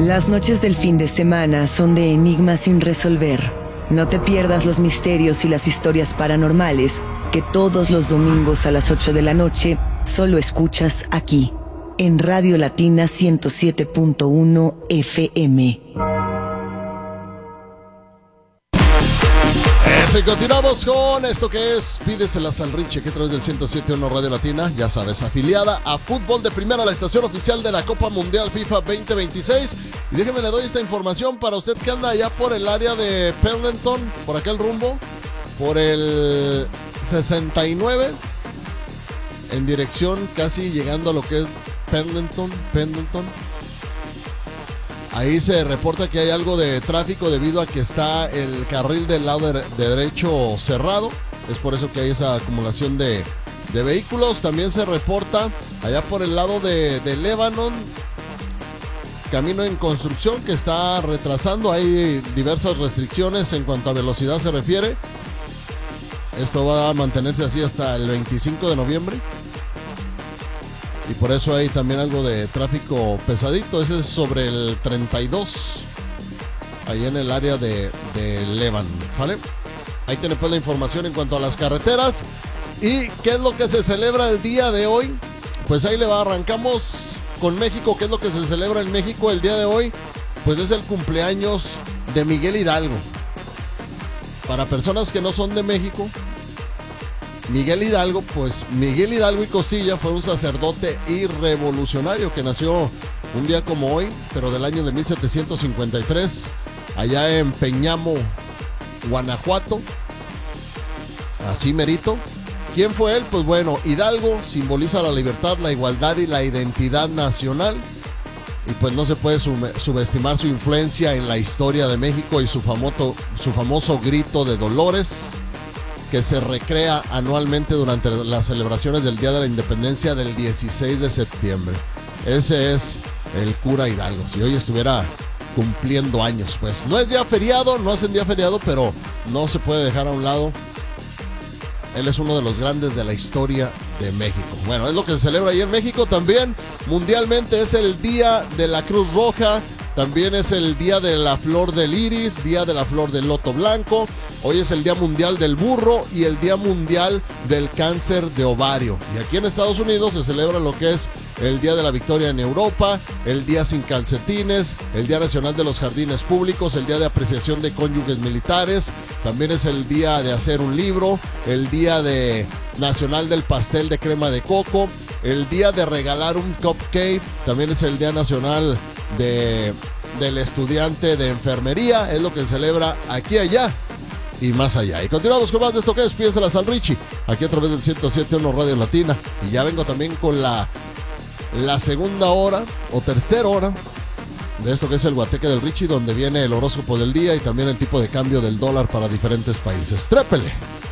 Las noches del fin de semana son de enigmas sin resolver. No te pierdas los misterios y las historias paranormales que todos los domingos a las 8 de la noche solo escuchas aquí, en Radio Latina 107.1 FM. Eso, y continuamos con esto que es Pídeselas al Richie, que a través del 107.1 Radio Latina, ya sabes, afiliada a Fútbol de Primera, la estación oficial de la Copa Mundial FIFA 2026. Y déjeme le doy esta información para usted que anda allá por el área de Pendleton, por aquel rumbo, por el 69, en dirección casi llegando a lo que es Pendleton. Ahí se reporta que hay algo de tráfico debido a que está el carril del lado de derecho cerrado. Es por eso que hay esa acumulación de vehículos. También se reporta allá por el lado de Lebanon, camino en construcción que está retrasando. Hay diversas restricciones en cuanto a velocidad se refiere. Esto va a mantenerse así hasta el 25 de noviembre. Y por eso hay también algo de tráfico pesadito. Ese es sobre el 32, ahí en el área de Lebanon, ¿sale? Ahí tiene pues la información en cuanto a las carreteras. ¿Y qué es lo que se celebra el día de hoy? Pues ahí le va, arrancamos con México. ¿Qué es lo que se celebra en México el día de hoy? Pues es el cumpleaños de Miguel Hidalgo. Para personas que no son de México, Miguel Hidalgo y Costilla fue un sacerdote y revolucionario que nació un día como hoy, pero del año de 1753, allá en Peñamo, Guanajuato, así merito. ¿Quién fue él? Pues bueno, Hidalgo simboliza la libertad, la igualdad y la identidad nacional. Y pues no se puede subestimar su influencia en la historia de México y su famoso grito de Dolores, que se recrea anualmente durante las celebraciones del Día de la Independencia del 16 de septiembre. Ese es el cura Hidalgo. Si hoy estuviera cumpliendo años, pues no es día feriado, no es en día feriado, pero no se puede dejar a un lado. Él es uno de los grandes de la historia de México. Bueno, es lo que se celebra ahí en México también. Mundialmente es el Día de la Cruz Roja. También es el Día de la Flor del Iris, Día de la Flor del Loto Blanco. Hoy es el Día Mundial del Burro y el Día Mundial del Cáncer de Ovario. Y aquí en Estados Unidos se celebra lo que es el Día de la Victoria en Europa, el Día Sin Calcetines, el Día Nacional de los Jardines Públicos, el Día de Apreciación de Cónyuges Militares. También es el Día de Hacer un Libro, el Día Nacional del Pastel de Crema de Coco, el Día de Regalar un Cupcake. También es el Día Nacional del Estudiante de Enfermería. Es lo que se celebra aquí, allá y más allá. Y continuamos con más de esto que es Pídeselas al Richie, aquí a través del 107.1 Radio Latina. Y ya vengo también con la segunda hora o tercera hora de esto que es el Guateque del Richie, donde viene el horóscopo del día y también el tipo de cambio del dólar para diferentes países. ¡Trépele!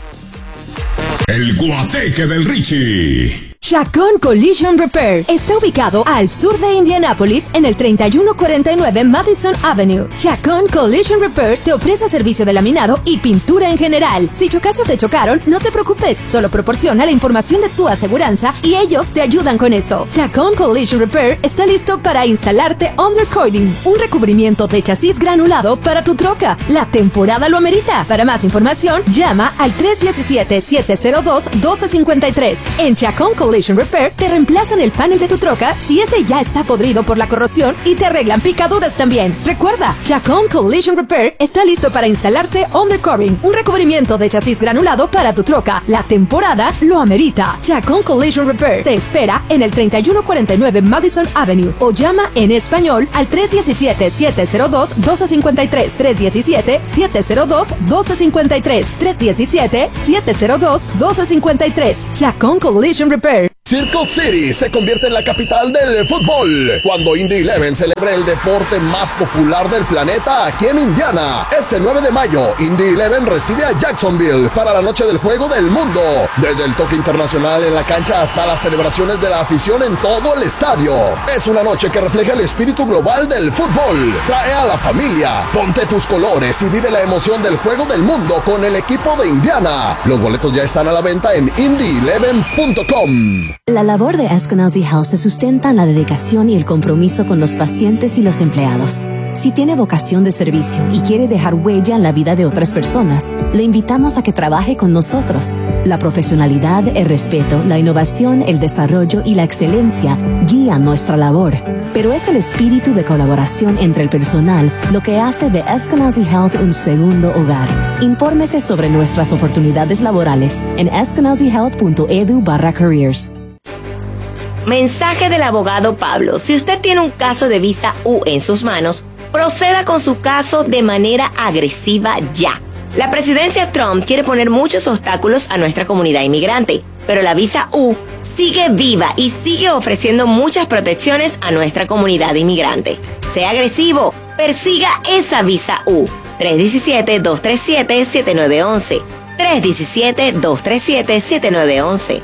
El Guateque del Richie. Chacón Collision Repair está ubicado al sur de Indianápolis en el 3149 Madison Avenue. Chacón Collision Repair te ofrece servicio de laminado y pintura en general. Si chocas o te chocaron, no te preocupes, solo proporciona la información de tu aseguranza y ellos te ayudan con eso. Chacón Collision Repair está listo para instalarte undercoating, un recubrimiento de chasis granulado para tu troca. La temporada lo amerita. Para más información, llama al 317-702-1253. En Chacón Collision Repair te reemplazan el panel de tu troca si este ya está podrido por la corrosión y te arreglan picaduras también. Recuerda, Chacón Collision Repair está listo para instalarte undercoating, un recubrimiento de chasis granulado para tu troca. La temporada lo amerita. Chacón Collision Repair te espera en el 3149 Madison Avenue o llama en español al 317-702-1253. 317-702-1253. 317-702-1253. Chacón Collision Repair. Circle City se convierte en la capital del fútbol cuando Indy 11 celebra el deporte más popular del planeta aquí en Indiana. Este 9 de mayo, Indy 11 recibe a Jacksonville para la noche del Juego del Mundo. Desde el toque internacional en la cancha hasta las celebraciones de la afición en todo el estadio. Es una noche que refleja el espíritu global del fútbol. Trae a la familia, ponte tus colores y vive la emoción del Juego del Mundo con el equipo de Indiana. Los boletos ya están a la venta en indy11.com. La labor de Eskenazi Health se sustenta en la dedicación y el compromiso con los pacientes y los empleados. Si tiene vocación de servicio y quiere dejar huella en la vida de otras personas, le invitamos a que trabaje con nosotros. La profesionalidad, el respeto, la innovación, el desarrollo y la excelencia guían nuestra labor. Pero es el espíritu de colaboración entre el personal lo que hace de Eskenazi Health un segundo hogar. Infórmese sobre nuestras oportunidades laborales en eskenazihealth.edu/careers. Mensaje del abogado Pablo. Si usted tiene un caso de visa U en sus manos, proceda con su caso de manera agresiva ya. La presidencia Trump quiere poner muchos obstáculos a nuestra comunidad inmigrante, pero la visa U sigue viva y sigue ofreciendo muchas protecciones a nuestra comunidad inmigrante. Sea agresivo, persiga esa visa U. 317-237-7911. 317-237-7911.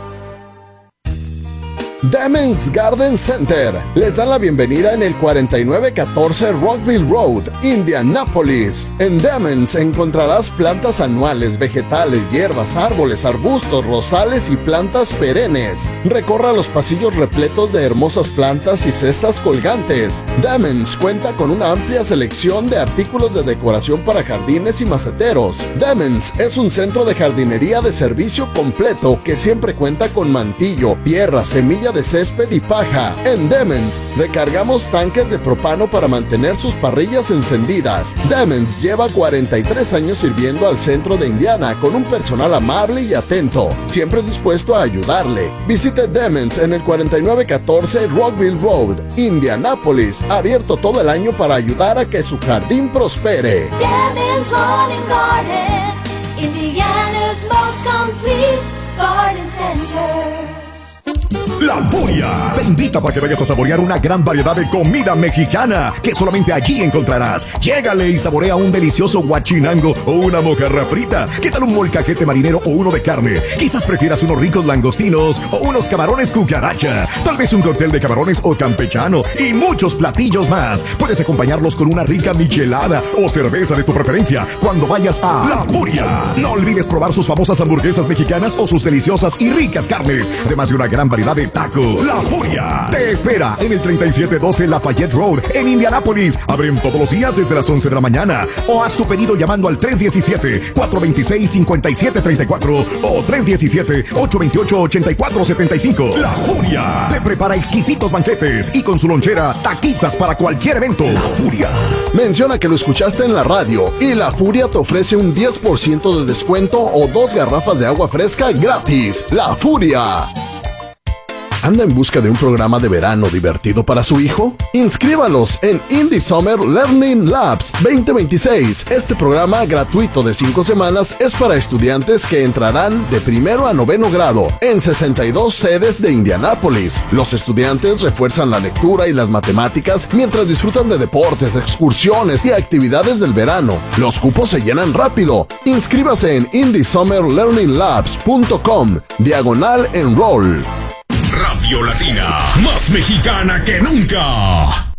Demens Garden Center les da la bienvenida en el 4914 Rockville Road, Indianápolis. En Demens encontrarás plantas anuales, vegetales, hierbas, árboles, arbustos, rosales y plantas perennes. Recorra los pasillos repletos de hermosas plantas y cestas colgantes. Demens cuenta con una amplia selección de artículos de decoración para jardines y maceteros. Demens es un centro de jardinería de servicio completo que siempre cuenta con mantillo, tierra, semilla de césped y paja. En Demens recargamos tanques de propano para mantener sus parrillas encendidas. Demens lleva 43 años sirviendo al centro de Indiana con un personal amable y atento, siempre dispuesto a ayudarle. Visite Demens en el 4914 Rockville Road, Indianápolis, abierto todo el año para ayudar a que su jardín prospere. Demens Lawn and Garden, Indiana's most complete garden center. La Furia te invita para que vayas a saborear una gran variedad de comida mexicana que solamente allí encontrarás. Llégale y saborea un delicioso guachinango o una mojarra frita. ¿Qué tal un molcajete marinero o uno de carne? Quizás prefieras unos ricos langostinos o unos camarones cucaracha. Tal vez un cóctel de camarones o campechano y muchos platillos más. Puedes acompañarlos con una rica michelada o cerveza de tu preferencia cuando vayas a La Furia. No olvides probar sus famosas hamburguesas mexicanas o sus deliciosas y ricas carnes, además de una gran variedad de tacos. La Furia te espera en el 3712 Lafayette Road en Indianápolis. Abren todos los días desde las 11 de la mañana. O haz tu pedido llamando al 317-426-5734 o 317-828-8475. La Furia te prepara exquisitos banquetes y con su lonchera taquizas para cualquier evento. La Furia. Menciona que lo escuchaste en la radio y La Furia te ofrece un 10% de descuento o 2 garrafas de agua fresca gratis. La Furia. ¿Anda en busca de un programa de verano divertido para su hijo? Inscríbalos en Indie Summer Learning Labs 2026. Este programa gratuito de 5 semanas es para estudiantes que entrarán de primero a noveno grado en 62 sedes de Indianápolis. Los estudiantes refuerzan la lectura y las matemáticas mientras disfrutan de deportes, excursiones y actividades del verano. Los cupos se llenan rápido. Inscríbase en indiesummerlearninglabs.com/enroll. Radio Latina, más mexicana que nunca.